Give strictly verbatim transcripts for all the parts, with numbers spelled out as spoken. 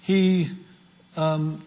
he um,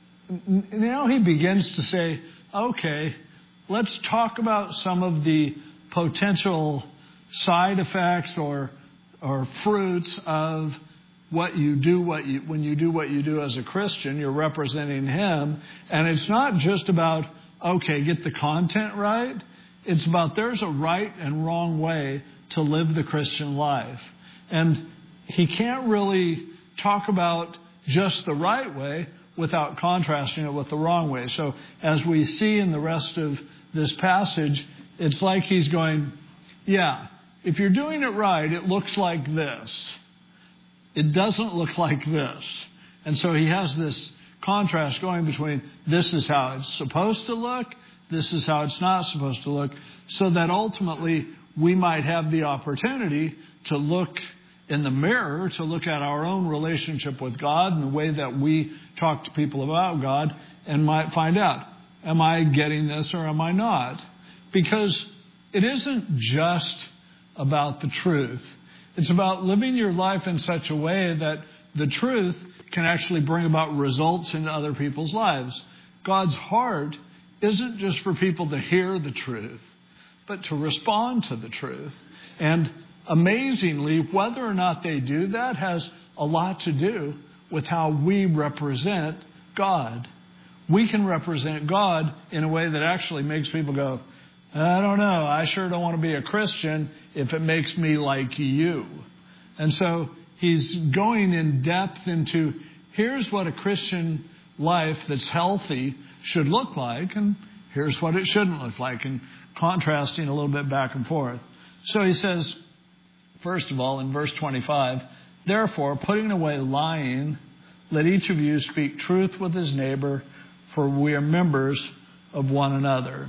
now he begins to say, okay, let's talk about some of the potential side effects or or fruits of what you do, what you, when you do what you do as a Christian. You're representing Him. And it's not just about, okay, get the content right. It's about there's a right and wrong way to live the Christian life. And he can't really talk about just the right way without contrasting it with the wrong way. So as we see in the rest of this passage, it's like he's going, yeah, if you're doing it right, it looks like this. It doesn't look like this. And so he has this contrast going between this is how it's supposed to look, this is how it's not supposed to look, so that ultimately we might have the opportunity to look in the mirror, to look at our own relationship with God and the way that we talk to people about God, and might find out, am I getting this or am I not? Because it isn't just about the truth. It's about living your life in such a way that the truth can actually bring about results in other people's lives. God's heart isn't just for people to hear the truth, but to respond to the truth. And amazingly, whether or not they do that has a lot to do with how we represent God. We can represent God in a way that actually makes people go, I don't know, I sure don't want to be a Christian if it makes me like you. And so he's going in depth into here's what a Christian life that's healthy should look like, and here's what it shouldn't look like, and contrasting a little bit back and forth. So he says, first of all, in verse twenty-five, therefore, putting away lying, let each of you speak truth with his neighbor, for we are members of one another.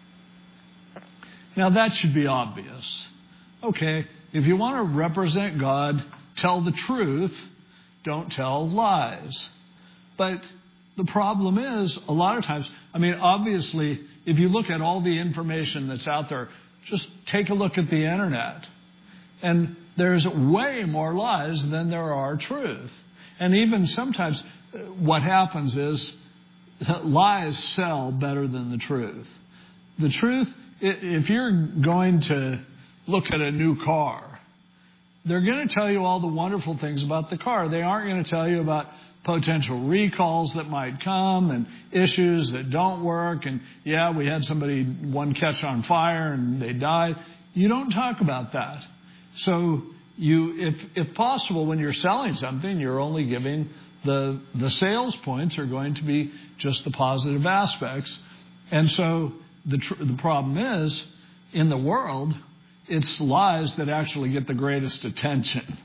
Now that should be obvious. Okay, if you want to represent God, tell the truth, don't tell lies. But the problem is, a lot of times, I mean, obviously, if you look at all the information that's out there, just take a look at the internet. And there's way more lies than there are truth. And even sometimes what happens is that lies sell better than the truth. The truth, if you're going to look at a new car, they're going to tell you all the wonderful things about the car. They aren't going to tell you about potential recalls that might come and issues that don't work. And yeah, we had somebody, one catch on fire and they died. You don't talk about that. So you, if, if possible, when you're selling something, you're only giving the, the sales points are going to be just the positive aspects. And so the, tr- the problem is, in the world, it's lies that actually get the greatest attention.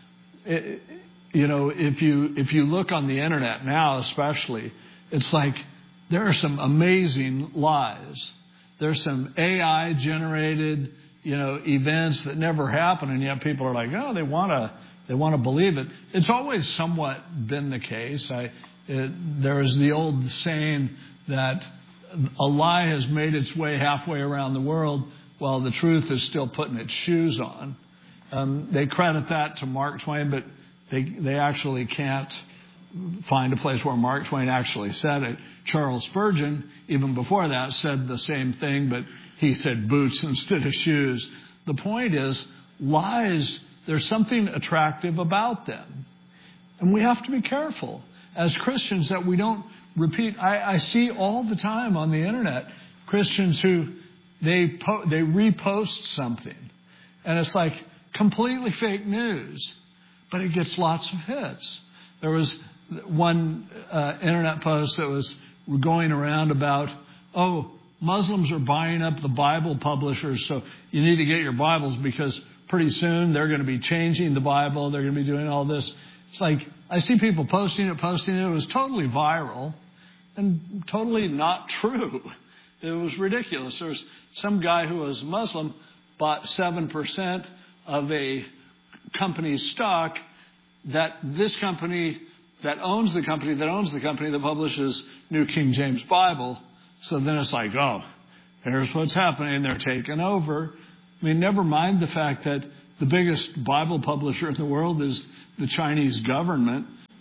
It, you know, if you if you look on the internet now especially, it's like there are some amazing lies. There's some A I generated, you know, events that never happen, and yet people are like, oh, they want to they want to believe it. It's always somewhat been the case. I it, there's the old saying that a lie has made its way halfway around the world while the truth is still putting its shoes on. Um, they credit that to Mark Twain, but they they actually can't find a place where Mark Twain actually said it. Charles Spurgeon, even before that, said the same thing, but he said boots instead of shoes. The point is, lies, there's something attractive about them. And we have to be careful as Christians that we don't repeat. I, I see all the time on the internet Christians who they po- they repost something, and it's like completely fake news, but it gets lots of hits. There was one uh, internet post that was going around about, oh, Muslims are buying up the Bible publishers, so you need to get your Bibles because pretty soon they're going to be changing the Bible. They're going to be doing all this. It's like I see people posting it, posting it. It was totally viral and totally not true. It was ridiculous. There was some guy who was Muslim, bought seven percent of a company's stock that this company that owns the company that owns the company that publishes New King James Bible. So then it's like, oh, here's what's happening. They're taking over. I mean, never mind the fact that the biggest Bible publisher in the world is the Chinese government.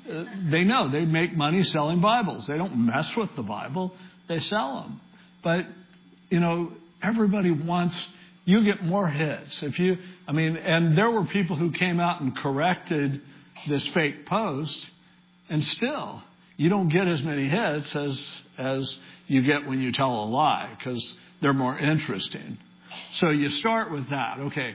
uh, they know they make money selling Bibles. They don't mess with the Bible. They sell them. But, you know, everybody wants, you get more hits. If you, I mean, and there were people who came out and corrected this fake post, and still, you don't get as many hits as, as you get when you tell a lie, because they're more interesting. So you start with that. Okay.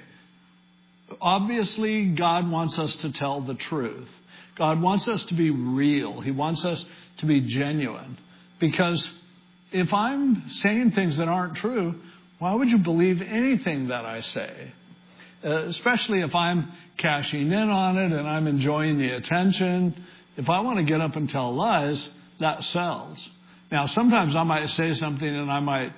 Obviously, God wants us to tell the truth. God wants us to be real. He wants us to be genuine. Because if I'm saying things that aren't true, why would you believe anything that I say? Uh, especially if I'm cashing in on it and I'm enjoying the attention. If I want to get up and tell lies, that sells. Now, sometimes I might say something and I might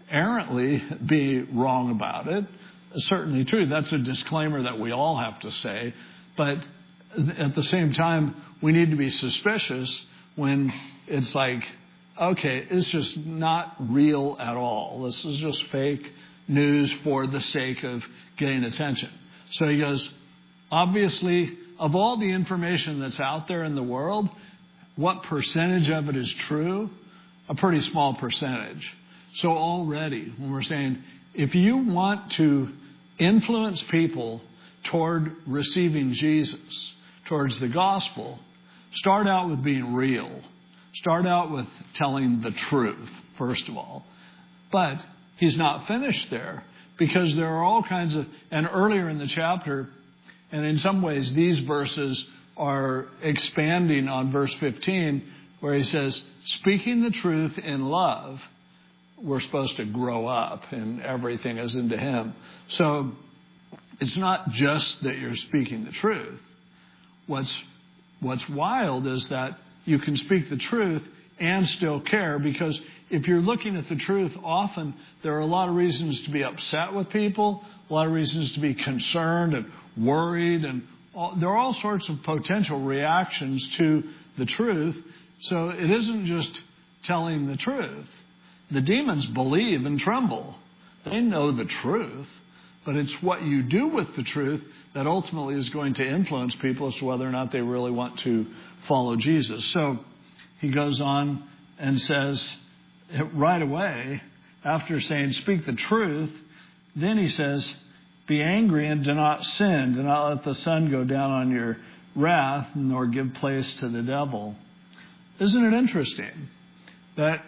errantly be wrong about it. Certainly true. That's a disclaimer that we all have to say. But at the same time, we need to be suspicious when it's like, okay, it's just not real at all. This is just fake news for the sake of getting attention. So he goes, obviously, of all the information that's out there in the world, what percentage of it is true? A pretty small percentage. So already, when we're saying, if you want to influence people toward receiving Jesus, towards the gospel, start out with being real. Start out with telling the truth, first of all. But he's not finished there, because there are all kinds of, and earlier in the chapter, and in some ways these verses are expanding on verse fifteen, where he says, speaking the truth in love, we're supposed to grow up and everything is into him. So it's not just that you're speaking the truth. What's, what's wild is that you can speak the truth and still care, because if you're looking at the truth, often there are a lot of reasons to be upset with people, a lot of reasons to be concerned and worried, and all, there are all sorts of potential reactions to the truth. So it isn't just telling the truth. The demons believe and tremble. They know the truth, but it's what you do with the truth that ultimately is going to influence people as to whether or not they really want to follow Jesus. So he goes on and says right away, after saying, speak the truth, then he says, be angry and do not sin. Do not let the sun go down on your wrath, nor give place to the devil. Isn't it interesting that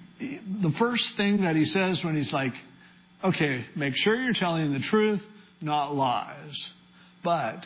the first thing that he says when he's like, okay, make sure you're telling the truth, not lies. But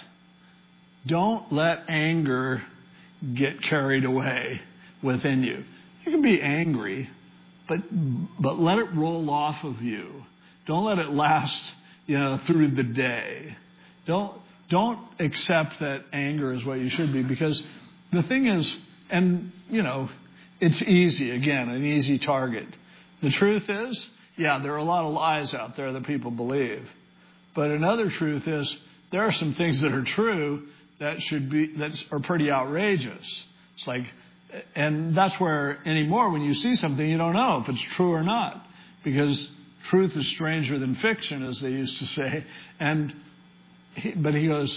don't let anger get carried away within you. You can be angry, but but let it roll off of you. Don't let it last, you know, through the day. Don't don't accept that anger is what you should be, because the thing is, and you know, it's easy, again, an easy target. The truth is, yeah, there are a lot of lies out there that people believe. But another truth is, there are some things that are true that should be, that are pretty outrageous. It's like, and that's where anymore, when you see something, you don't know if it's true or not, because truth is stranger than fiction, as they used to say. And, he, but he goes,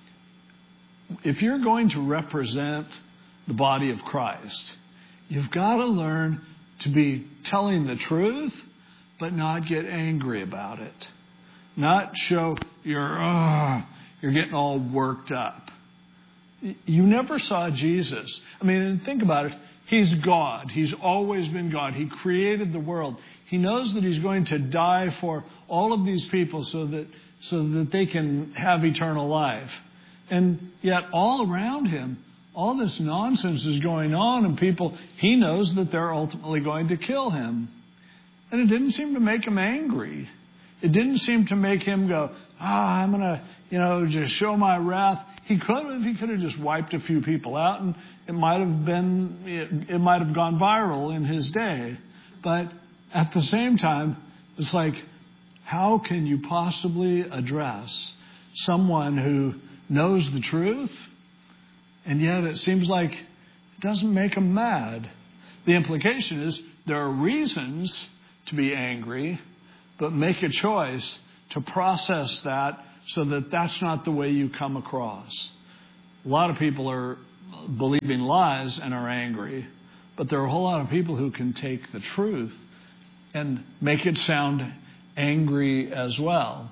if you're going to represent the body of Christ, you've got to learn to be telling the truth, but not get angry about it. Not show you're, oh, you're getting all worked up. You never saw Jesus. I mean, think about it. He's God. He's always been God. He created the world. He knows that he's going to die for all of these people so that, so that they can have eternal life. And yet all around him, all this nonsense is going on, and people, he knows that they're ultimately going to kill him. And it didn't seem to make him angry. It didn't seem to make him go, ah, I'm going to, you know, just show my wrath. He could have, he could have just wiped a few people out, and it might have been, it, it might have gone viral in his day. But at the same time, it's like, how can you possibly address someone who knows the truth, and yet it seems like it doesn't make him mad? The implication is there are reasons to be angry, but make a choice to process that so that that's not the way you come across. A lot of people are believing lies and are angry. But there are a whole lot of people who can take the truth and make it sound angry as well.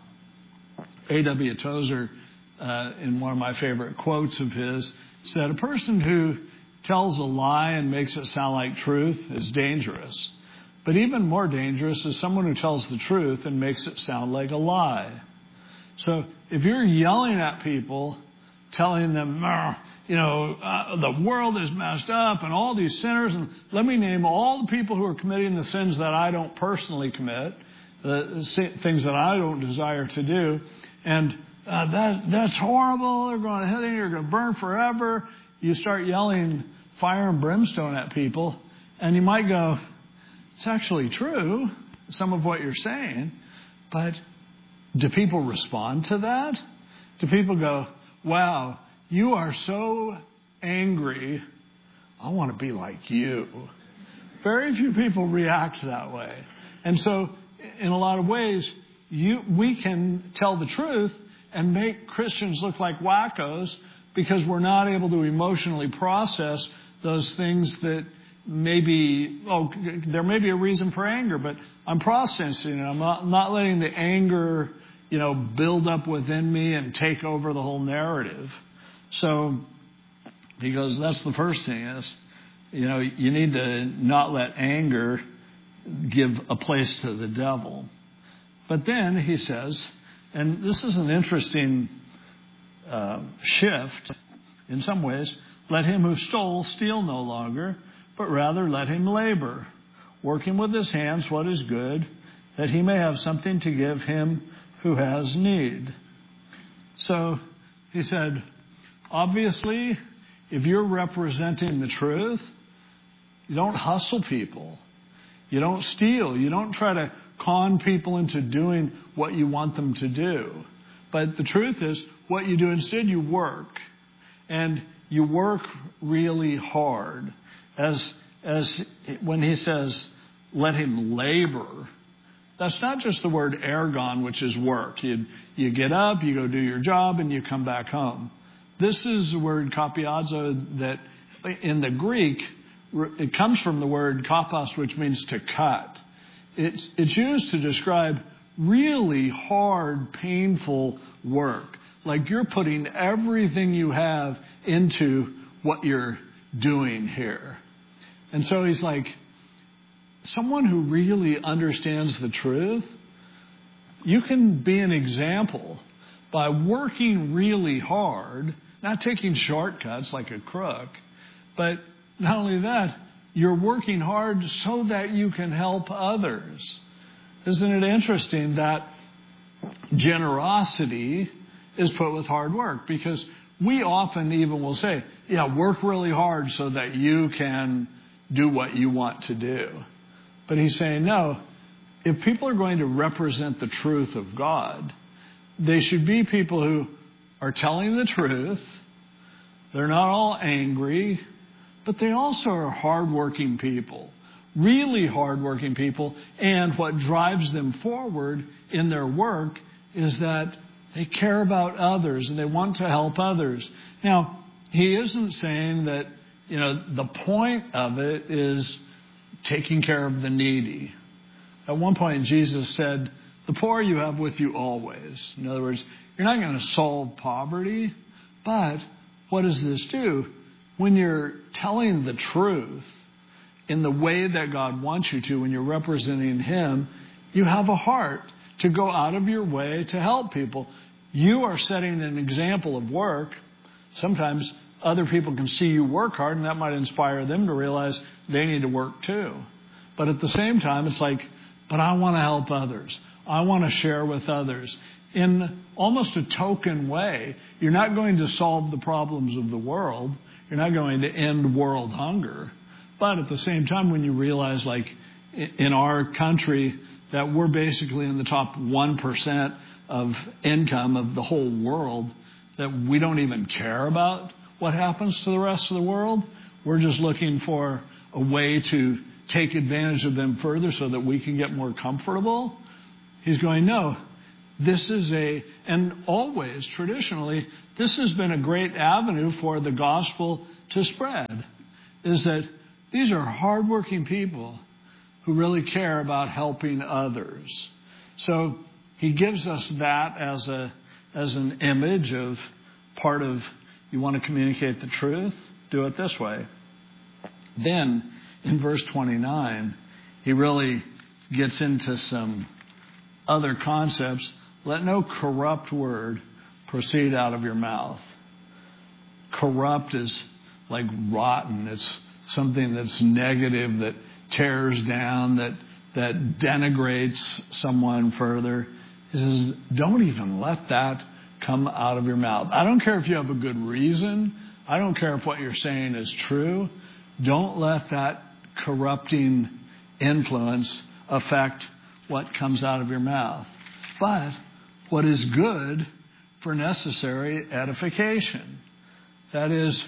A W Tozer, uh, in one of my favorite quotes of his, said, "A person who tells a lie and makes it sound like truth is dangerous. But even more dangerous is someone who tells the truth and makes it sound like a lie." So if you're yelling at people, telling them, you know, uh, the world is messed up and all these sinners, and let me name all the people who are committing the sins that I don't personally commit, the things that I don't desire to do, and uh, that that's horrible, they're going to hell, you're going to burn forever. You start yelling fire and brimstone at people, and you might go, it's actually true, some of what you're saying, but do people respond to that? Do people go, wow, you are so angry, I want to be like you? Very few people react that way. And so, in a lot of ways, you, we can tell the truth and make Christians look like wackos because we're not able to emotionally process those things that maybe, oh, there may be a reason for anger, but I'm processing it. I'm not, not letting the anger, you know, build up within me and take over the whole narrative. So, because that's the first thing is, you know, you need to not let anger give a place to the devil. But then he says, and this is an interesting uh, shift in some ways, let him who stole steal no longer, but rather let him labor, working with his hands what is good, that he may have something to give him who has need. So he said, obviously, if you're representing the truth, you don't hustle people. You don't steal. You don't try to con people into doing what you want them to do. But the truth is, what you do instead, you work. And you work really hard. As, as when he says, let him labor, that's not just the word ergon, which is work. You, you get up, you go do your job, and you come back home. This is the word kopiazo that in the Greek, it comes from the word kopos, which means to cut. It's, it's used to describe really hard, painful work. Like you're putting everything you have into what you're doing here. And so he's like, someone who really understands the truth, you can be an example by working really hard, not taking shortcuts like a crook, but not only that, you're working hard so that you can help others. Isn't it interesting that generosity is put with hard work? Because we often even will say, yeah, work really hard so that you can do what you want to do. But he's saying, no, if people are going to represent the truth of God, they should be people who are telling the truth. They're not all angry, but they also are hardworking people, really hardworking people. And what drives them forward in their work is that they care about others and they want to help others. Now, he isn't saying that, you know, the point of it is taking care of the needy. At one point, Jesus said, the poor you have with you always. In other words, you're not going to solve poverty, but what does this do? When you're telling the truth in the way that God wants you to, when you're representing Him, you have a heart to go out of your way to help people. You are setting an example of work. Sometimes other people can see you work hard, and that might inspire them to realize they need to work too. But at the same time, it's like, but I want to help others. I want to share with others. In almost a token way, you're not going to solve the problems of the world. You're not going to end world hunger. But at the same time, when you realize, like in our country, that we're basically in the top one percent of income of the whole world, that we don't even care about what happens to the rest of the world. We're just looking for a way to take advantage of them further so that we can get more comfortable. He's going, no, this is a, and always, traditionally, this has been a great avenue for the gospel to spread, is that these are hardworking people who really care about helping others. So he gives us that as a as an image of part of, you want to communicate the truth, do it this way. Then in verse twenty-nine, he really gets into some other concepts. Let no corrupt word proceed out of your mouth. Corrupt is like rotten. It's something that's negative, that tears down, that that denigrates someone further. He says, don't even let that come out of your mouth. I don't care if you have a good reason. I don't care if what you're saying is true. Don't let that corrupting influence affect what comes out of your mouth. But what is good for necessary edification. That is,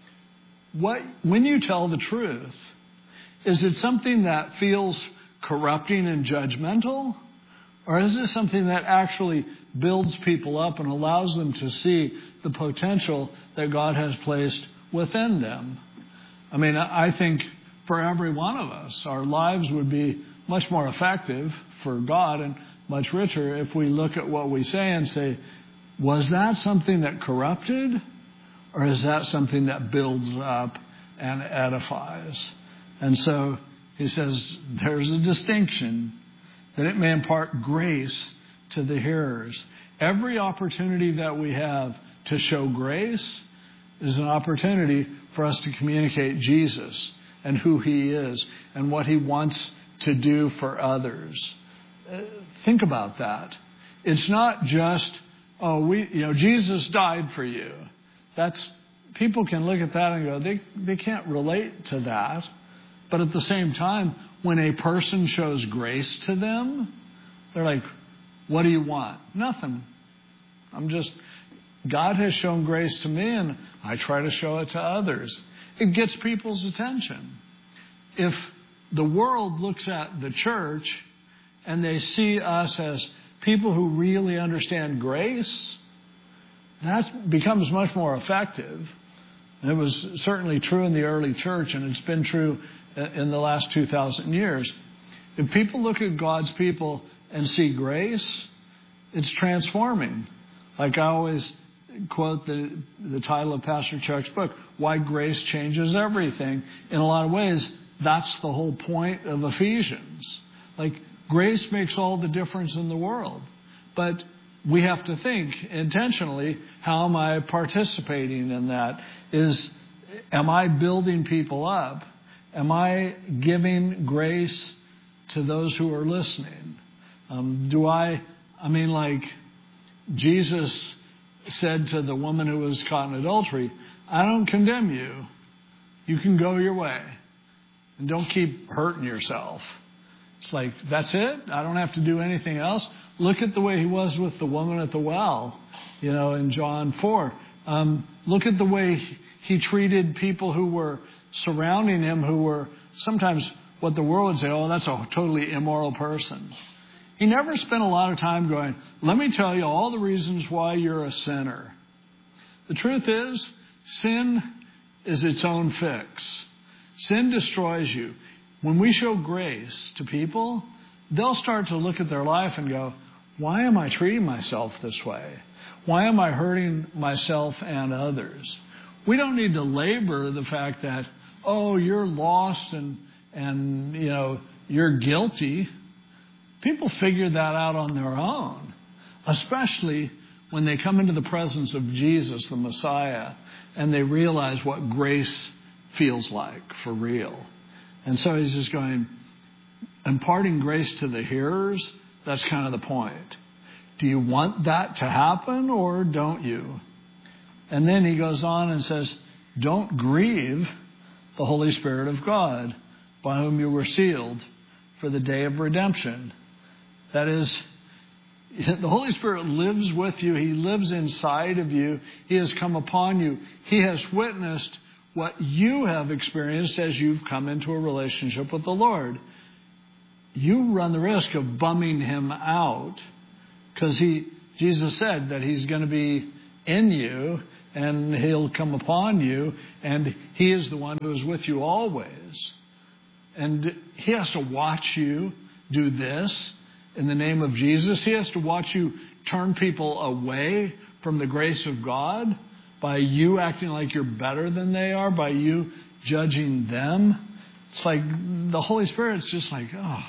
what when you tell the truth, is it something that feels corrupting and judgmental? Or is it something that actually builds people up and allows them to see the potential that God has placed within them? I mean, I think for every one of us, our lives would be much more effective for God and much richer if we look at what we say and say, was that something that corrupted? Or is that something that builds up and edifies? And so he says there's a distinction, that it may impart grace to the hearers. Every opportunity that we have to show grace is an opportunity for us to communicate Jesus and who he is and what he wants to do for others. Uh, think about that. It's not just, oh, we, you know, Jesus died for you. That's, people can look at that and go, they, they can't relate to that. But at the same time, when a person shows grace to them, they're like, what do you want? Nothing. I'm just, God has shown grace to me and I try to show it to others. It gets people's attention. If the world looks at the church and they see us as people who really understand grace, that becomes much more effective. And it was certainly true in the early church, and it's been true in the last two thousand years. If people look at God's people and see grace, it's transforming. Like I always quote the, the title of Pastor Chuck's book, Why Grace Changes Everything. In a lot of ways, that's the whole point of Ephesians. Like, grace makes all the difference in the world. But we have to think intentionally, how am I participating in that? Is, am I building people up? Am I giving grace to those who are listening? Um, do I, I mean, like Jesus said to the woman who was caught in adultery, I don't condemn you. You can go your way. And don't keep hurting yourself. It's like, that's it? I don't have to do anything else? Look at the way he was with the woman at the well, you know, in John four. Um, look at the way he treated people who were surrounding him, who were sometimes what the world would say, oh, that's a totally immoral person. He never spent a lot of time going, let me tell you all the reasons why you're a sinner. The truth is, sin is its own fix. Sin destroys you. When we show grace to people, they'll start to look at their life and go, why am I treating myself this way? Why am I hurting myself and others? We don't need to labor the fact that, oh, you're lost and, and you know, you're guilty. People figure that out on their own, especially when they come into the presence of Jesus, the Messiah, and they realize what grace feels like for real. And so he's just going, imparting grace to the hearers, that's kind of the point. Do you want that to happen or don't you? And then he goes on and says, don't grieve the Holy Spirit of God, by whom you were sealed for the day of redemption. That is, the Holy Spirit lives with you. He lives inside of you. He has come upon you. He has witnessed what you have experienced as you've come into a relationship with the Lord. You run the risk of bumming him out Because he, Jesus said that he's going to be in you and he'll come upon you, and he is the one who is with you always. And he has to watch you do this in the name of Jesus. He has to watch you turn people away from the grace of God by you acting like you're better than they are, by you judging them. It's like the Holy Spirit's just like, oh,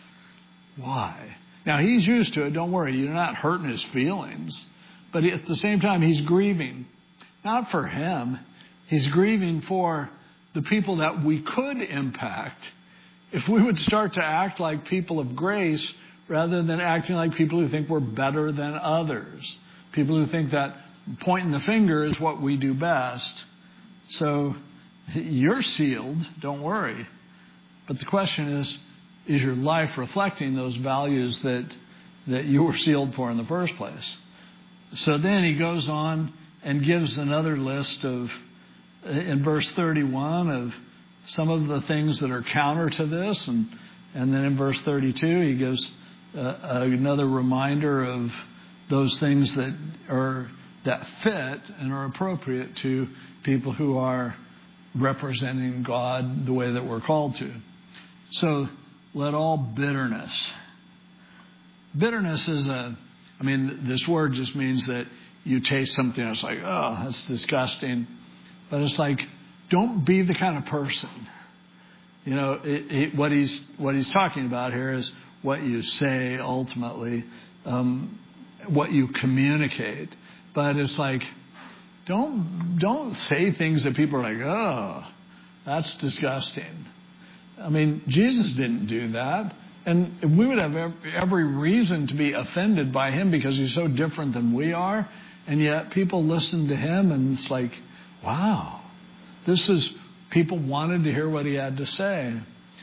why? Now, he's used to it. Don't worry. You're not hurting his feelings. But at the same time, he's grieving. Not for him. He's grieving for the people that we could impact if we would start to act like people of grace rather than acting like people who think we're better than others. People who think that pointing the finger is what we do best. So you're sealed. Don't worry. But the question is, is your life reflecting those values that that you were sealed for in the first place? So then he goes on and gives another list of, in verse thirty-one, of some of the things that are counter to this. And, and then in verse thirty-two, he gives uh, another reminder of those things that are that fit and are appropriate to people who are representing God the way that we're called to. So let all bitterness. Bitterness is a, I mean, this word just means that you taste something that's like, oh, that's disgusting. But it's like, don't be the kind of person. You know, it, it, what he's what he's talking about here is what you say ultimately, um, what you communicate. But it's like, don't don't say things that people are like, oh, that's disgusting. I mean, Jesus didn't do that. And we would have every reason to be offended by him because he's so different than we are. And yet people listen to him and it's like, wow, this is, people wanted to hear what he had to say.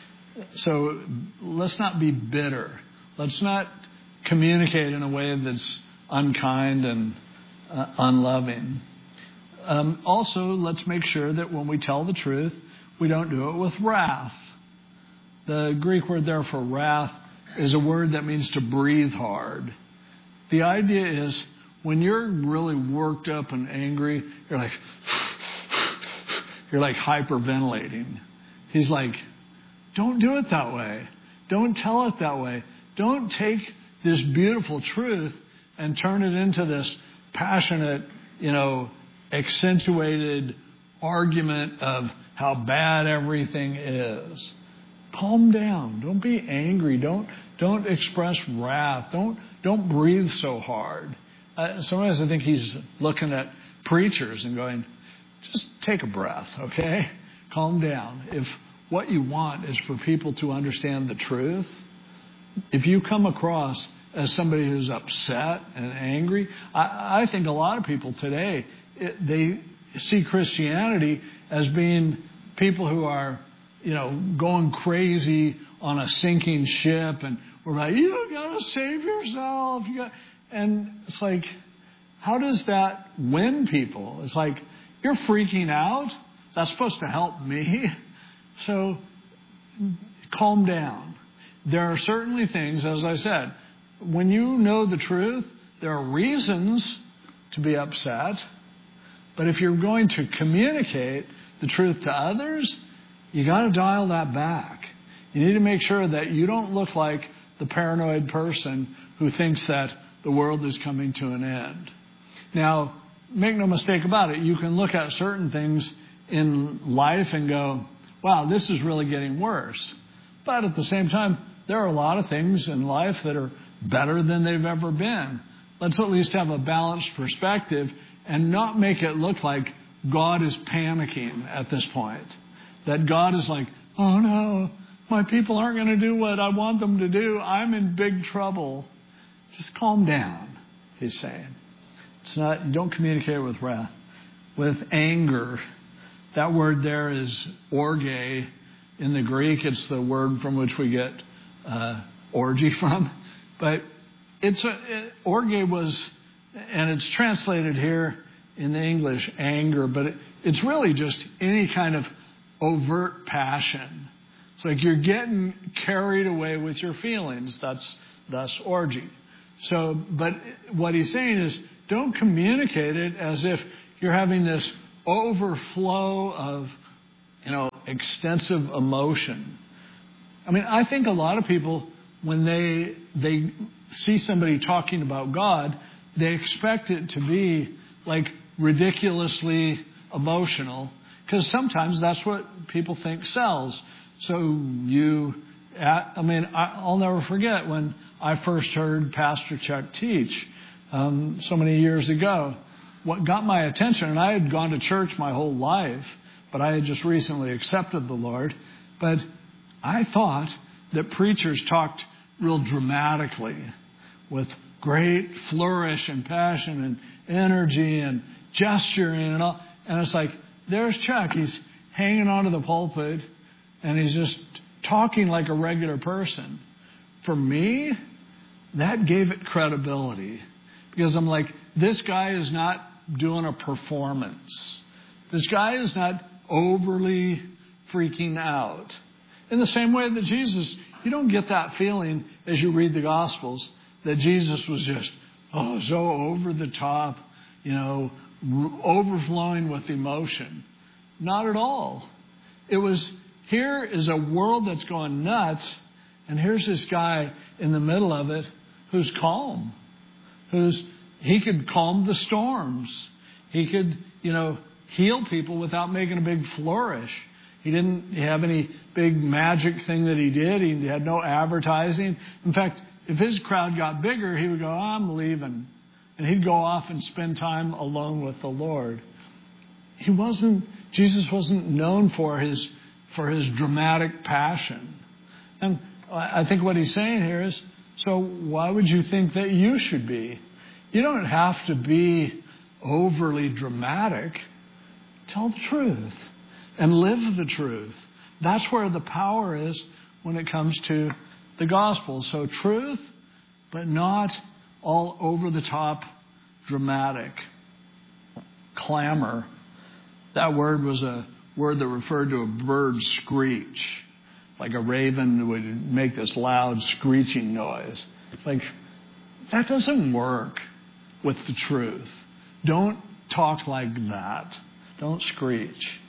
So let's not be bitter. Let's not communicate in a way that's unkind and uh, unloving. Um, also, let's make sure that when we tell the truth, we don't do it with wrath. The Greek word there for wrath is a word that means to breathe hard. The idea is when you're really worked up and angry, you're like, you're like hyperventilating. He's like, don't do it that way. Don't tell it that way. Don't take this beautiful truth and turn it into this passionate, you know, accentuated argument of how bad everything is. Calm down. Don't be angry. Don't don't express wrath. Don't don't breathe so hard. Uh, sometimes I think he's looking at preachers and going, just take a breath, okay? Calm down. If what you want is for people to understand the truth, if you come across as somebody who's upset and angry, I, I think a lot of people today, it, they see Christianity as being people who are, you know, going crazy on a sinking ship, and we're like, you gotta save yourself. You got, and it's like, how does that win people? It's like, you're freaking out. That's supposed to help me. So calm down. There are certainly things, as I said, when you know the truth, there are reasons to be upset. But if you're going to communicate the truth to others, you got to dial that back. You need to make sure that you don't look like the paranoid person who thinks that the world is coming to an end. Now, make no mistake about it. You can look at certain things in life and go, wow, this is really getting worse. But at the same time, there are a lot of things in life that are better than they've ever been. Let's at least have a balanced perspective and not make it look like God is panicking at this point. That God is like, oh no, my people aren't going to do what I want them to do. I'm in big trouble. Just calm down, he's saying. It's not, you don't communicate with wrath. With anger, that word there is orge. In the Greek, it's the word from which we get uh, orgy from. But it's a, it, orge was, and it's translated here in the English, anger, but it, it's really just any kind of overt passion. It's like you're getting carried away with your feelings. That's, that's orgy. So, but what he's saying is, don't communicate it as if you're having this overflow of, you know, extensive emotion. I mean, I think a lot of people, when they they see somebody talking about God, they expect it to be like ridiculously emotional, because sometimes that's what people think sells. So you, I mean, I'll never forget when I first heard Pastor Chuck teach um, so many years ago. What got my attention, and I had gone to church my whole life, but I had just recently accepted the Lord. But I thought that preachers talked real dramatically with great flourish and passion and energy and gesturing and all. And it's like, there's Chuck. He's hanging onto the pulpit and he's just talking like a regular person. For me, that gave it credibility, because I'm like, this guy is not doing a performance. This guy is not overly freaking out. In the same way that Jesus, you don't get that feeling as you read the Gospels that Jesus was just, oh, so over the top, you know, overflowing with emotion. Not at all. It was, here is a world that's going nuts, and here's this guy in the middle of it who's calm, who's, he could calm the storms. He could, you know, heal people without making a big flourish. He didn't have any big magic thing that he did. He had no advertising. In fact, if his crowd got bigger, he would go, I'm leaving. And he'd go off and spend time alone with the Lord. He wasn't, Jesus wasn't known for his, for his dramatic passion. And I think what he's saying here is, so why would you think that you should be? You don't have to be overly dramatic. Tell the truth and live the truth. That's where the power is when it comes to the gospel. So truth, but not all over the top dramatic. Clamor. That word was a word that referred to a bird's screech. Like a raven would make this loud screeching noise. Like, that doesn't work with the truth. Don't talk like that. Don't screech.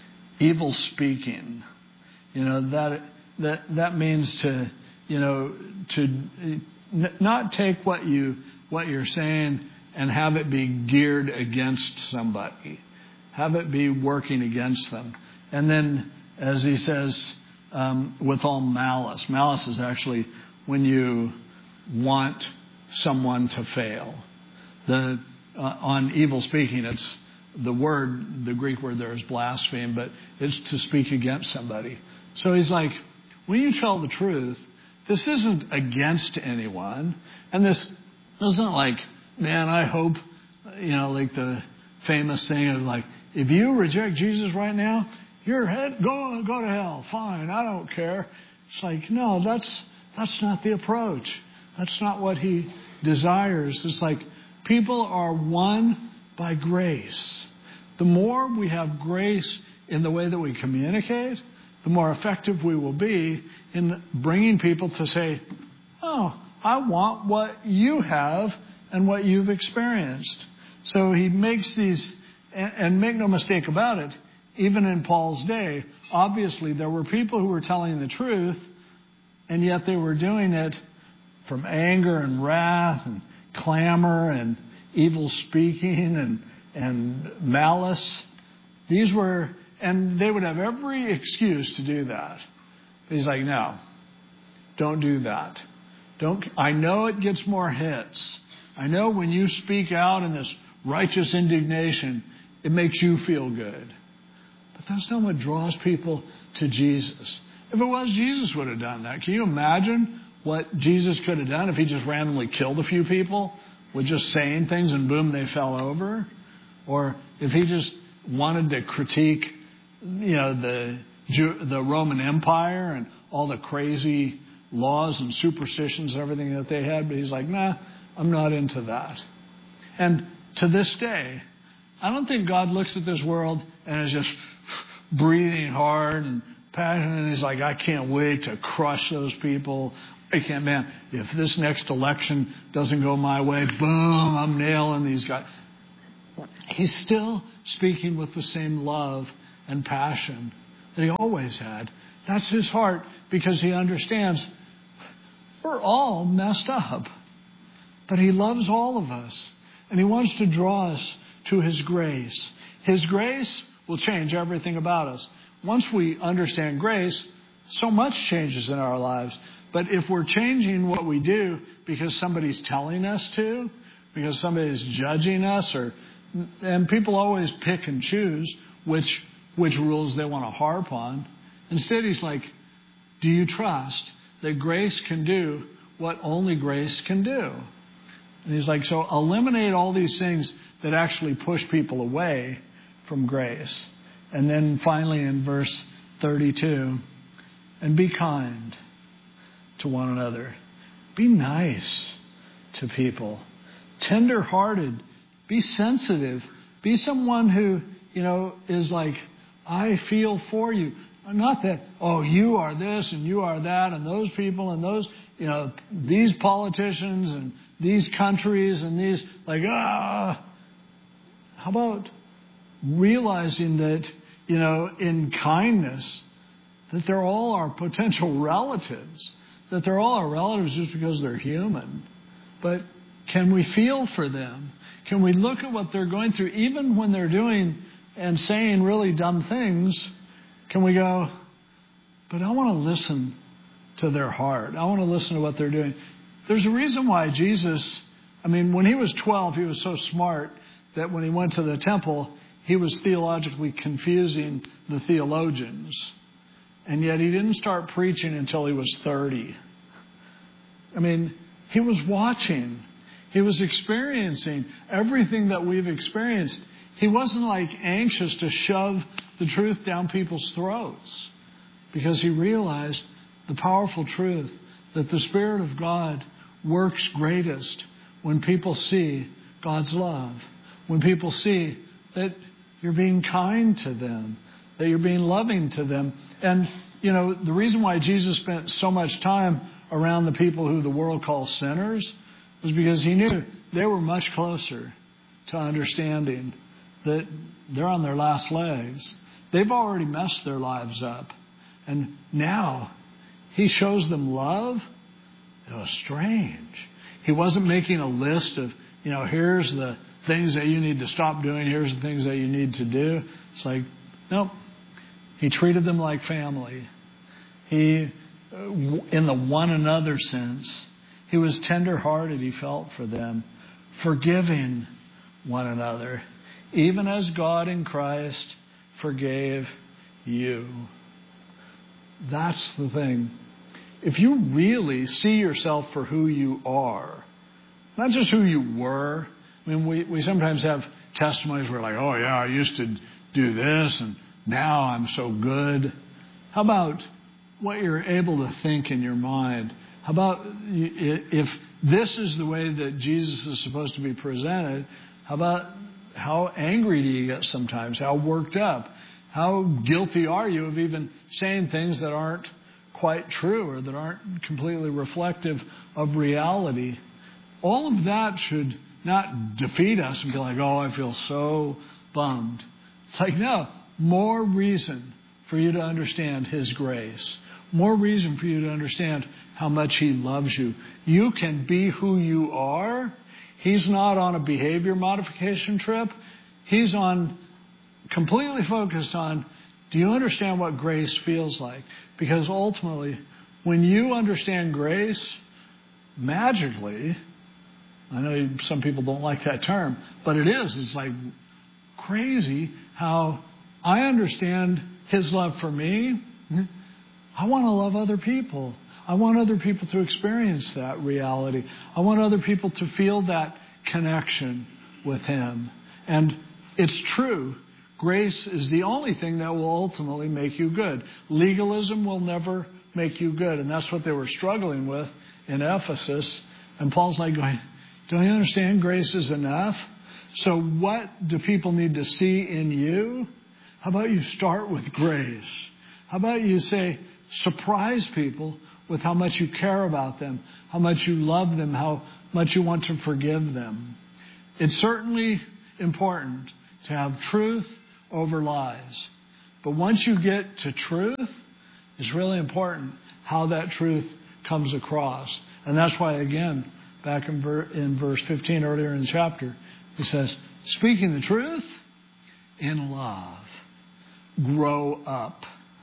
Evil speaking. You know, that that that means to, you know, to n- not take what you what you're saying and have it be geared against somebody. Have it be working against them. And then, as he says, um, with all malice. Malice is actually when you want someone to fail. The uh, on evil speaking, it's the word, the Greek word there is blaspheme, but it's to speak against somebody. So he's like, when you tell the truth, this isn't against anyone, and this isn't like, man, I hope, you know, like the famous saying of like, if you reject Jesus right now, your head go go to hell. Fine, I don't care. It's like, no, that's that's not the approach. That's not what he desires. It's like, people are won by grace. The more we have grace in the way that we communicate, the more effective we will be in bringing people to say, oh, I want what you have and what you've experienced. So he makes these, and, and make no mistake about it, even in Paul's day, obviously there were people who were telling the truth, and yet they were doing it from anger and wrath and clamor and evil speaking and, and malice. These were, and they would have every excuse to do that. He's like, no, don't do that. Don't. I know it gets more hits. I know when you speak out in this righteous indignation, it makes you feel good. But that's not what draws people to Jesus. If it was, Jesus would have done that. Can you imagine what Jesus could have done if he just randomly killed a few people with just saying things and boom, they fell over? Or if he just wanted to critique, you know, the Jew, the Roman Empire and all the crazy laws and superstitions and everything that they had, but he's like, nah, I'm not into that. And to this day, I don't think God looks at this world and is just breathing hard and passionate, and he's like, I can't wait to crush those people I can't, man, if this next election doesn't go my way, boom, I'm nailing these guys. He's still speaking with the same love and passion that he always had. That's his heart, because he understands we're all messed up. But he loves all of us. And he wants to draw us to his grace. His grace will change everything about us. Once we understand grace, so much changes in our lives. But if we're changing what we do because somebody's telling us to, because somebody's judging us, or and people always pick and choose which which rules they want to harp on. Instead, he's like, do you trust that grace can do what only grace can do? And he's like, so eliminate all these things that actually push people away from grace. And then finally in verse thirty-two, and be kind to one another. Be nice to people. Tender-hearted. Be sensitive. Be someone who, you know, is like, I feel for you. Not that, oh, you are this and you are that and those people and those, you know, these politicians and these countries and these, like, ah. How about realizing that, you know, in kindness, that they're all our potential relatives, that they're all our relatives just because they're human. But can we feel for them? Can we look at what they're going through, even when they're doing and saying really dumb things? Can we go, but I want to listen to their heart. I want to listen to what they're doing. There's a reason why Jesus, I mean, when he was twelve, he was so smart that when he went to the temple, he was theologically confusing the theologians. And yet he didn't start preaching until he was thirty. I mean, he was watching. He was experiencing everything that we've experienced. He wasn't like anxious to shove the truth down people's throats, because he realized the powerful truth that the Spirit of God works greatest when people see God's love, when people see that you're being kind to them, that you're being loving to them. And, you know, the reason why Jesus spent so much time around the people who the world calls sinners was because he knew they were much closer to understanding that they're on their last legs. They've already messed their lives up. And now he shows them love. It was strange. He wasn't making a list of, you know, here's the things that you need to stop doing. Here's the things that you need to do. It's like, nope. He treated them like family. He, in the one another sense, he was tender-hearted. He felt for them, forgiving one another, even as God in Christ forgave you. That's the thing. If you really see yourself for who you are, not just who you were. I mean, we, we sometimes have testimonies where like, oh yeah, I used to do this and now I'm so good. How about what you're able to think in your mind? How about if this is the way that Jesus is supposed to be presented, how about how angry do you get sometimes? How worked up? How guilty are you of even saying things that aren't quite true or that aren't completely reflective of reality? All of that should not defeat us and be like, oh, I feel so bummed. It's like, no, more reason for you to understand His grace. More reason for you to understand how much He loves you. You can be who you are. He's not on a behavior modification trip. He's on completely focused on, do you understand what grace feels like? Because ultimately, when you understand grace, magically, I know some people don't like that term, but it is. It's like crazy how I understand His love for me. I want to love other people. I want other people to experience that reality. I want other people to feel that connection with Him. And it's true. Grace is the only thing that will ultimately make you good. Legalism will never make you good. And that's what they were struggling with in Ephesus. And Paul's like going, don't you understand grace is enough? So what do people need to see in you? How about you start with grace? How about you say, surprise people with how much you care about them, how much you love them, how much you want to forgive them. It's certainly important to have truth over lies. But once you get to truth, it's really important how that truth comes across. And that's why, again, back in, ver- in verse fifteen earlier in the chapter, it says, speaking the truth in love, grow up.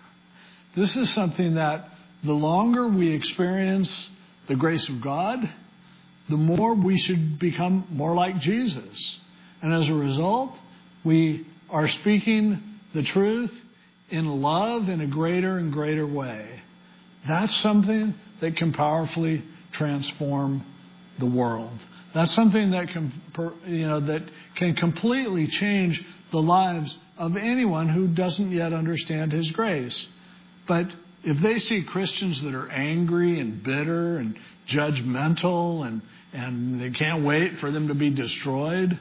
This is something that the longer we experience the grace of God, the more we should become more like Jesus. And as a result, we are speaking the truth in love in a greater and greater way. That's something that can powerfully transform the world. That's something that can, you know, that can completely change the lives of anyone who doesn't yet understand His grace. But if they see Christians that are angry and bitter and judgmental and, and they can't wait for them to be destroyed,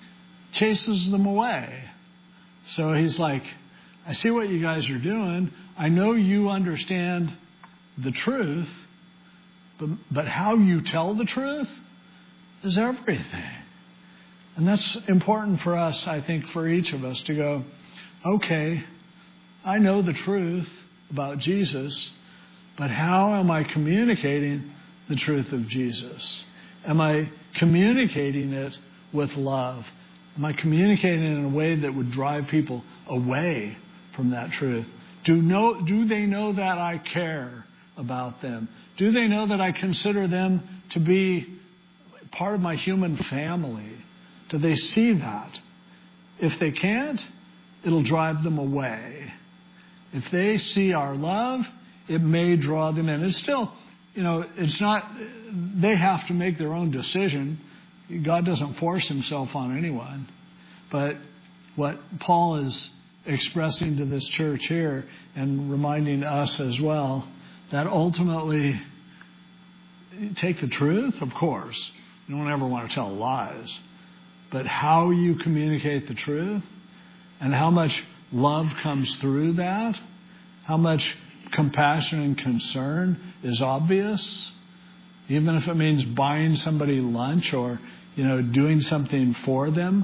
chases them away. So He's like, I see what you guys are doing. I know you understand the truth, but, but how you tell the truth is everything. And that's important for us, I think, for each of us to go, okay, I know the truth about Jesus, but how am I communicating the truth of Jesus? Am I communicating it with love? Am I communicating it in a way that would drive people away from that truth? Do know, do they know that I care about them? Do they know that I consider them to be part of my human family? Do they see that? If they can't, it'll drive them away. If they see our love, it may draw them in. It's still, you know, it's not, they have to make their own decision. God doesn't force Himself on anyone. But what Paul is expressing to this church here and reminding us as well, that ultimately, take the truth, of course. You don't ever want to tell lies. But how you communicate the truth and how much love comes through that, how much compassion and concern is obvious, even if it means buying somebody lunch or, you know, doing something for them.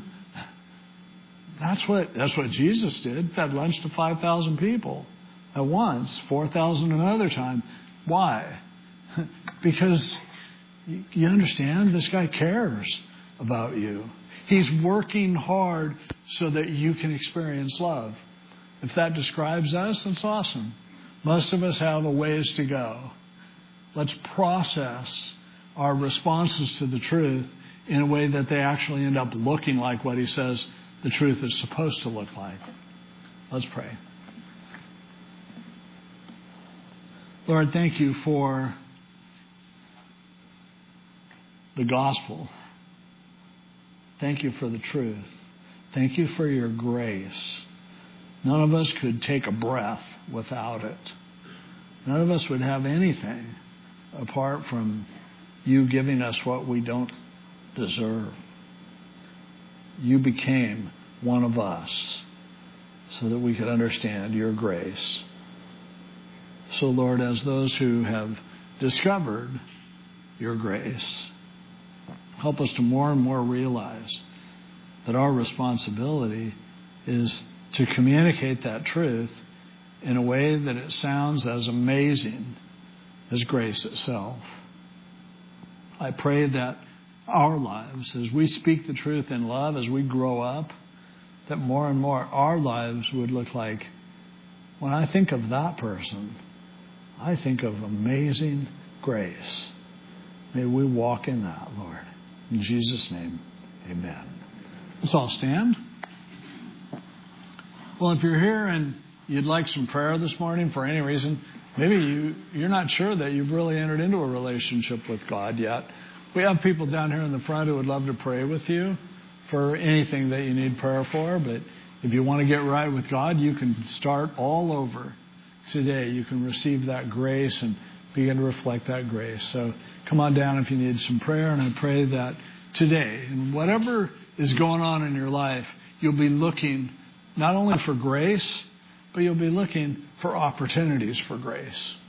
That's what that's what Jesus did. Fed lunch to five thousand people at once, four thousand another time. Why? Because you understand, this guy cares about you. He's working hard so that you can experience love. If that describes us, that's awesome. Most of us have a ways to go. Let's process our responses to the truth in a way that they actually end up looking like what He says the truth is supposed to look like. Let's pray. Lord, thank You for the gospel. Thank You for the truth. Thank You for Your grace. None of us could take a breath without it. None of us would have anything apart from You giving us what we don't deserve. You became one of us so that we could understand Your grace. So, Lord, as those who have discovered Your grace, help us to more and more realize that our responsibility is to communicate that truth in a way that it sounds as amazing as grace itself. I pray that our lives, as we speak the truth in love, as we grow up, that more and more our lives would look like, when I think of that person, I think of amazing grace. May we walk in that, Lord. In Jesus' name, amen. Let's all stand. Well, if you're here and you'd like some prayer this morning for any reason, maybe you, you're not sure that you've really entered into a relationship with God yet. We have people down here in the front who would love to pray with you for anything that you need prayer for. But if you want to get right with God, you can start all over today. You can receive that grace and begin to reflect that grace. So come on down if you need some prayer. And I pray that today, and whatever is going on in your life, you'll be looking not only for grace, but you'll be looking for opportunities for grace.